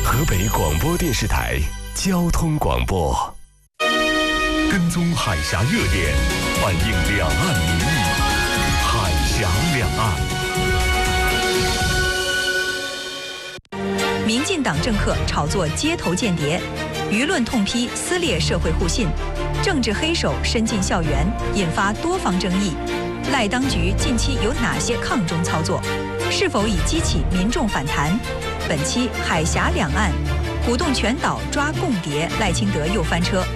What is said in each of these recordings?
河北广播电视台交通广播，跟踪海峡热点，反映两岸民意，海峡两岸。民进党政客炒作街头间谍，舆论痛批撕裂社会互信，政治黑手伸进校园，引发多方争议。赖当局近期有哪些抗中操作？是否已激起民众反弹？本期海峡两岸，鼓动全岛抓共谍，赖清德又翻车。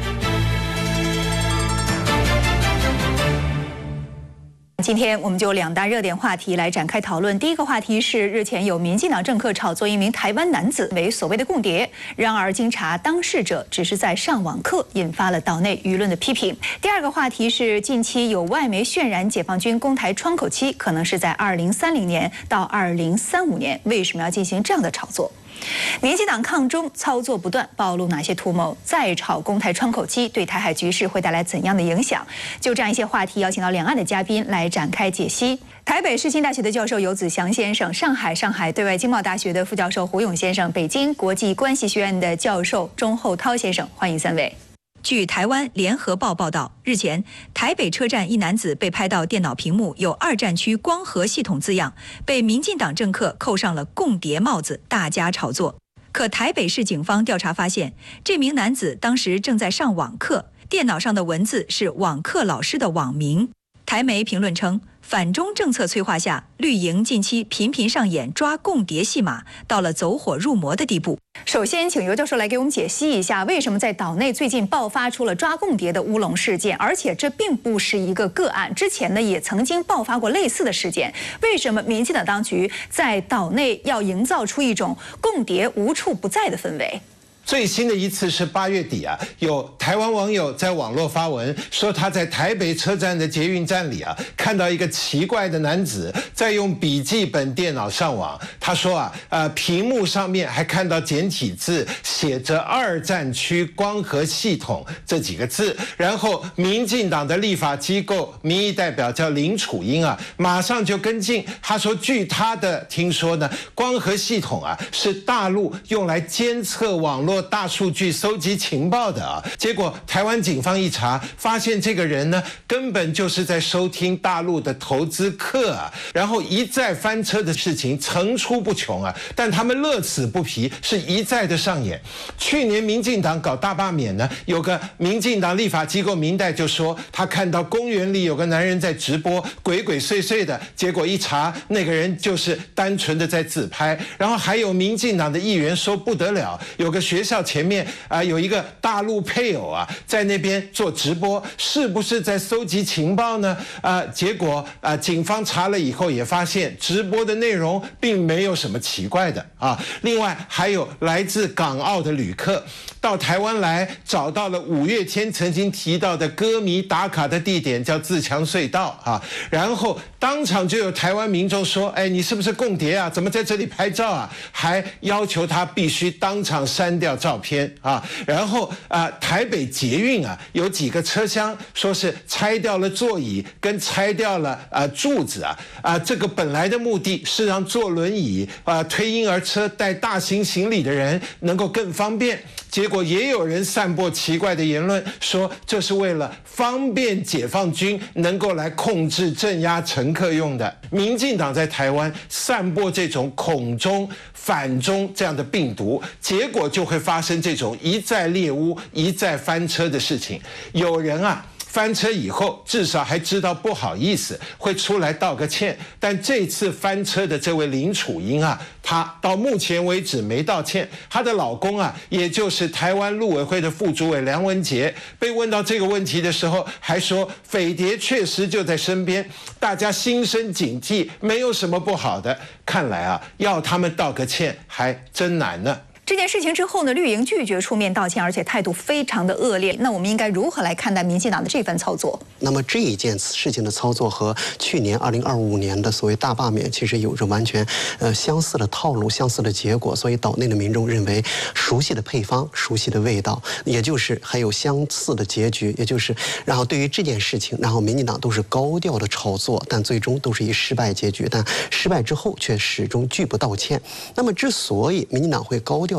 今天我们就两大热点话题来展开讨论。第一个话题是日前有民进党政客炒作一名台湾男子为所谓的共谍，然而经查当事者只是在上网课，引发了岛内舆论的批评。第二个话题是近期有外媒渲染解放军攻台窗口期可能是在2030年到2035年，为什么要进行这样的炒作？民进党抗中操作不断，暴露哪些图谋？再炒攻台窗口期对台海局势会带来怎样的影响？就这样一些话题，邀请到两岸的嘉宾来展开解析。台北世新大学的教授游子祥先生，上海对外经贸大学的副教授胡勇先生，北京国际关系学院的教授钟厚涛先生，欢迎三位。据台湾联合报报道，日前台北车站一男子被拍到电脑屏幕有二战区光和系统字样，被民进党政客扣上了共谍帽子，大加炒作。可台北市警方调查发现，这名男子当时正在上网课，电脑上的文字是网课老师的网名。台媒评论称，反中政策催化下，绿营近期频频上演抓共谍戏码，到了走火入魔的地步。首先，请游教授来给我们解析一下，为什么在岛内最近爆发出了抓共谍的乌龙事件，而且这并不是一个个案，之前呢也曾经爆发过类似的事件。为什么民进党当局在岛内要营造出一种共谍无处不在的氛围？ 最新的一次是8月底啊，有台湾网友在网络发文说，他在台北车站的捷运站里啊，看到一个奇怪的男子在用笔记本电脑上网。他说屏幕上面还看到简体字写着二战区光和系统这几个字。然后民进党的立法机构民意代表叫林楚英啊，马上就跟进。他说，据他的听说呢，光和系统啊是大陆用来监测网络大数据收集情报的啊，结果台湾警方一查，发现这个人呢根本就是在收听大陆的投资客啊，然后一再翻车的事情层出不穷啊，但他们乐此不疲，是一再的上演。去年民进党搞大罢免呢，有个民进党立法机构民代就说，他看到公园里有个男人在直播，鬼鬼祟祟的，结果一查，那个人就是单纯的在自拍。然后还有民进党的议员说不得了，有个学校前面有一个大陆配偶啊，在那边做直播，是不是在搜集情报呢？结果警方查了以后也发现，直播的内容并没有什么奇怪的啊。另外还有来自港澳的旅客到台湾来，找到了五月天曾经提到的歌迷打卡的地点，叫自强隧道啊。然后当场就有台湾民众说，你是不是共谍啊？怎么在这里拍照啊？还要求他必须当场删掉照片啊。然后台北捷运啊有几个车厢说是拆掉了座椅跟拆掉了柱子啊，这个本来的目的是让坐轮椅推婴儿车带大型行李的人能够更方便。结果也有人散播奇怪的言论，说这是为了方便解放军能够来控制镇压乘客用的。民进党在台湾散播这种恐中反中这样的病毒，结果就会发生这种一再猎巫一再翻车的事情。有人翻车以后至少还知道不好意思，会出来道个歉。但这次翻车的这位林楚英她到目前为止没道歉。她的老公也就是台湾陆委会的副主委梁文杰，被问到这个问题的时候还说，匪谍确实就在身边，大家心生警惕，没有什么不好的。看来要他们道个歉还真难呢。 这件事情之后呢，绿营拒绝出面道歉，而且态度非常的恶劣。那我们应该如何来看待民进党的这番操作？ 那么这一件事情的操作和去年2025年的所谓大罢免其实有着完全相似的套路、相似的结果，所以岛内的民众认为熟悉的配方、熟悉的味道，也就是还有相似的结局，也就是然后对于这件事情，然后民进党都是高调的炒作，但最终都是以失败结局，但失败之后却始终拒不道歉。那么之所以民进党会高调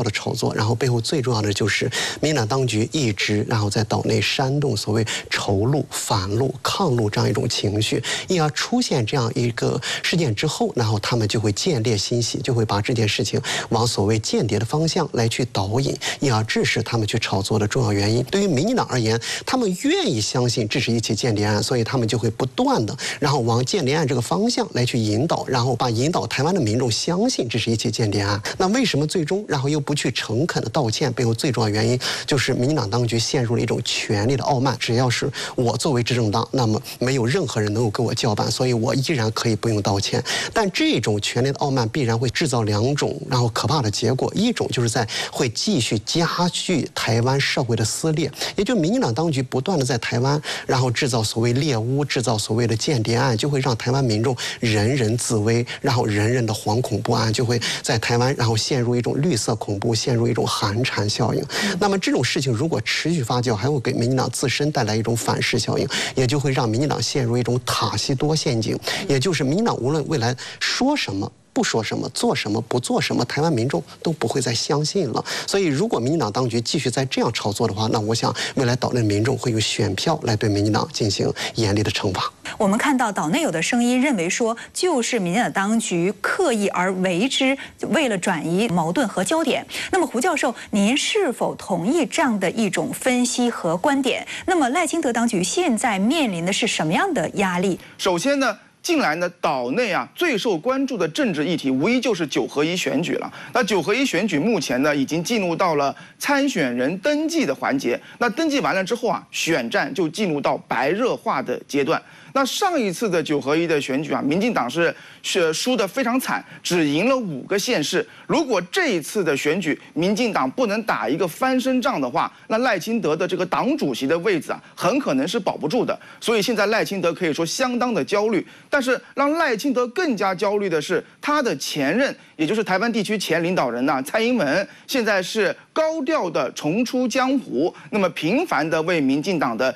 要的炒作，然后背后最重要的就是民进党当局一直然后在岛内煽动所谓仇陆、反陆、抗陆这样一种情绪，因而出现这样一个事件之后，然后他们就会见猎心喜，就会把这件事情往所谓间谍的方向来去导引，因而这是他们去炒作的重要原因。对于民进党而言，他们愿意相信这是一起间谍案，所以他们就会不断的然后往间谍案这个方向来去引导，然后引导台湾的民众相信这是一起间谍案。那为什么最终然后又不去诚恳的道歉？背后最重要原因就是民进党当局陷入了一种权力的傲慢，只要是我作为执政党，那么没有任何人能够跟我叫板，所以我依然可以不用道歉。但这种权力的傲慢必然会制造两种然后可怕的结果，一种就是会继续加剧台湾社会的撕裂，也就是民进党当局不断的在台湾然后制造所谓猎巫，制造所谓的间谍案，就会让台湾民众人人自危，然后人人的惶恐不安，就会在台湾然后陷入一种绿色恐怖，陷入一种寒蝉效应。那么这种事情如果持续发酵，还会给民进党自身带来一种反噬效应，也就会让民进党陷入一种塔西佗陷阱，也就是民进党无论未来说什么不说什么，做什么不做什么，台湾民众都不会再相信了。所以如果民进党当局继续再这样炒作的话，那我想未来岛内民众会用选票来对民进党进行严厉的惩罚。 我们看到岛内有的声音认为说，就是民进党当局刻意而为之，为了转移矛盾和焦点。那么胡教授，您是否同意这样的一种分析和观点？那么赖清德当局现在面临的是什么样的压力？ 首先呢，近来呢，岛内最受关注的政治议题，无疑就是9合1选举了。那9合1选举目前呢，已经进入到了参选人登记的环节。那登记完了之后选战就进入到白热化的阶段。那上一次的9合1的选举民进党是输得非常惨，只赢了5个县市。如果这一次的选举民进党不能打一个翻身仗的话，那赖清德的这个党主席的位置很可能是保不住的。所以现在赖清德可以说相当的焦虑。但是让赖清德更加焦虑的是，他的前任，也就是台湾地区前领导人蔡英文，现在是高调的重出江湖，那么频繁的为民进党的